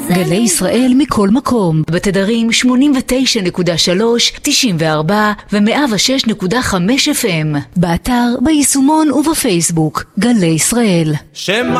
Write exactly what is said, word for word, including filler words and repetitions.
גלי ישראל מכל מקום, בתדרים שמונים ותשע נקודה שלוש, תשעים וארבע ו-מאה ושש נקודה חמש אף אם. באתר, ביישומון ובפייסבוק. גלי ישראל.